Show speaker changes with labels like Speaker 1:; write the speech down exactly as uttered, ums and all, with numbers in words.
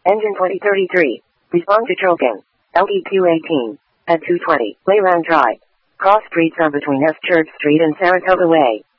Speaker 1: Engine twenty thirty-three. Respond to choking. L E Q eighteen. At two twenty. Wayland Drive. Cross streets are between S Church Street and Saratoga Way.